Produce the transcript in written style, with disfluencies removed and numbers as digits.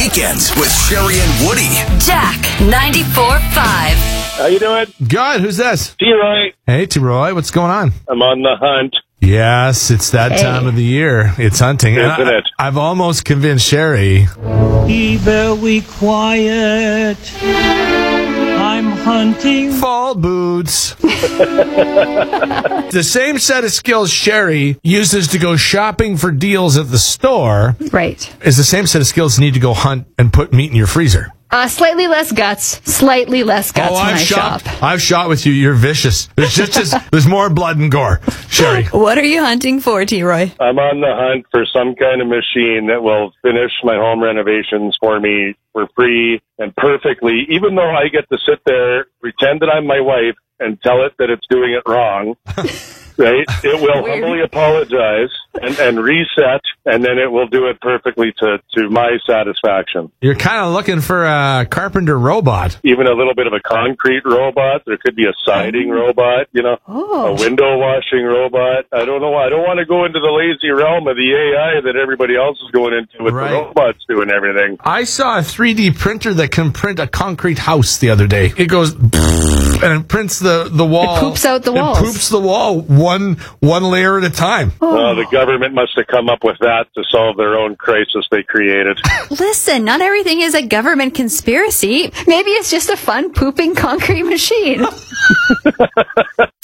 Weekends with Sherry and Woody. Jack 94.5. How you doing? Good. Who's this? T-Roy. Hey, T-Roy. What's going on? I'm on the hunt. Yes, it's that time of the year. It's hunting. Isn't it? I've almost convinced Sherry. Be very quiet. I'm hunting. Fall boots. The same set of skills Sherry uses to go shopping for deals at the store Right. is the same set of skills you need to go hunt and put meat in your freezer. Slightly less guts. Slightly less guts when I shop. I've shot with you. You're vicious. There's more blood and gore. Sherry. What are you hunting for, T-Roy? I'm on the hunt for some kind of machine that will finish my home renovations for me for free and perfectly, even though I get to sit there, pretend that I'm my wife, and tell it that it's doing it wrong. Right? It will humbly apologize and reset, and then it will do it perfectly to my satisfaction. You're kind of looking for a carpenter robot. Even a little bit of a concrete robot. There could be a siding robot, a window washing robot. I don't know. I don't want to go into the lazy realm of the AI that everybody else is going into with Right. the robots doing everything. I saw a 3D printer that can print a concrete house the other day. It goes and it prints the wall. It poops out the walls. It poops the wall one layer at a time. Well, the government must have come up with that to solve their own crisis they created. Listen, not everything is a government conspiracy. Maybe it's just a fun pooping concrete machine.